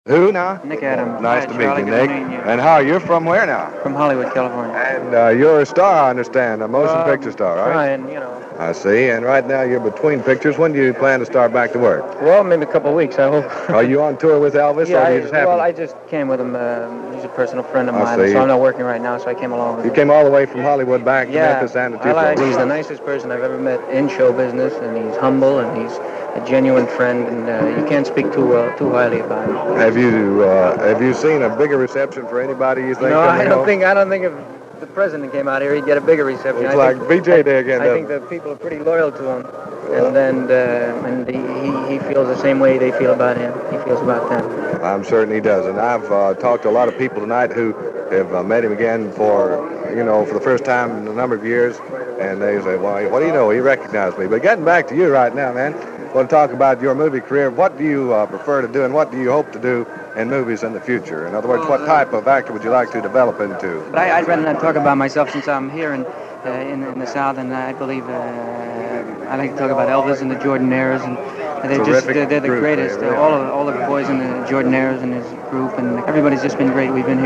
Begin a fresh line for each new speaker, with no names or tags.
Who now?
Nick Adams.
Nice
Hi,
to meet
Charlie,
you,
good
Nick.
meeting you.
And how, you're from where now?
From Hollywood, California.
And you're a star, I understand, a motion picture star, right?
Trying, you know.
I see. And right now you're between pictures. When do you plan to start back to work?
Well, maybe a couple of weeks, I hope.
Are you on tour with Elvis,
Yeah,
or do you just happen?
well, I just came with him. He's a personal friend of
I
mine,
see.
so I'm not working right now, so I came along with
You
him.
came all the way from Hollywood back to
Yeah,
Memphis and to
I like,
Tupelo.
he's the nicest person I've ever met in show business, and he's humble, and he's a genuine friend, and you can't speak too highly about him.
Have you seen a bigger reception for anybody, you think?
No, I
coming
don't
home?
think if the president came out here, he'd get a bigger reception.
It's
I
like
think,
BJ Day again,
I think
doesn't
the people are pretty loyal to him, and he feels the same way they feel about him. He feels about them.
I'm certain he does. And I've talked to a lot of people tonight who have met him again for the first time in a number of years, and they say, well, what do you know? He recognized me. But getting back to you right now, man, I want to talk about your movie career. What do you prefer to do, and what do you hope to do in movies in the future? In other words, what type of actor would you like to develop into?
But I'd rather not talk about myself since I'm here in the South, and I believe I like to talk about Elvis and the Jordanaires, and they're the
group,
greatest.
really.
All the boys in the Jordanaires and his group, and everybody's just been great. We've been here